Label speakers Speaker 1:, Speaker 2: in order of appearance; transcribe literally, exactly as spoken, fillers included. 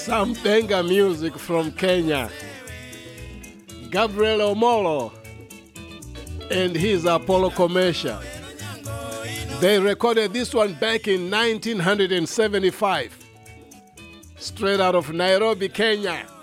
Speaker 1: Some benga music from Kenya. Gabriel Omolo and his Apollo Commercial. They recorded this one back in nineteen seventy-five. Straight out of Nairobi, Kenya.